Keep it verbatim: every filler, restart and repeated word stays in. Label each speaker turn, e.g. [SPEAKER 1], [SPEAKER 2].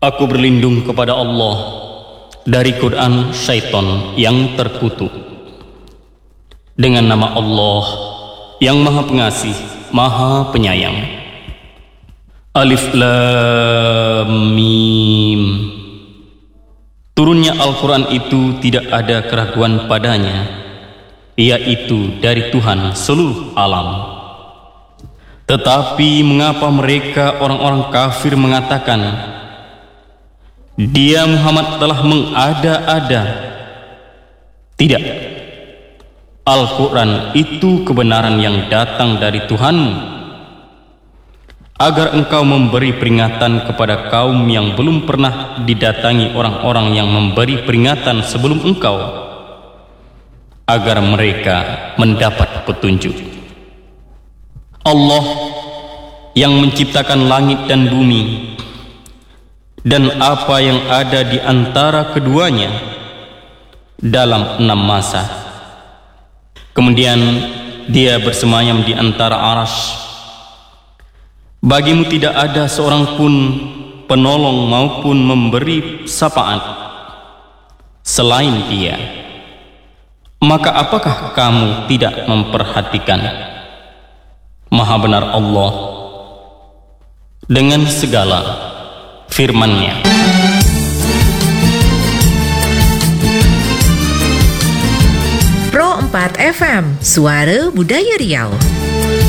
[SPEAKER 1] Aku berlindung kepada Allah dari godaan syaitan yang terkutuk. Dengan nama Allah yang Maha Pengasih, Maha Penyayang. Alif Lam Mim. Turunnya Al-Quran itu tidak ada keraguan padanya, yaitu dari Tuhan seluruh alam. Tetapi mengapa mereka orang-orang kafir mengatakan, Dia Muhammad telah mengada-ada? Tidak. Al-Quran itu kebenaran yang datang dari Tuhanmu, agar engkau memberi peringatan kepada kaum yang belum pernah didatangi orang-orang yang memberi peringatan sebelum engkau, agar mereka mendapat petunjuk. Allah yang menciptakan langit dan bumi dan apa yang ada di antara keduanya dalam enam masa. Kemudian Dia bersemayam di antara arasy. Bagimu tidak ada seorang pun penolong maupun memberi syafaat selain Dia. Maka apakah kamu tidak memperhatikan? Maha benar Allah dengan segala firman-Nya.
[SPEAKER 2] Pro empat F M, Suara Budaya Riau.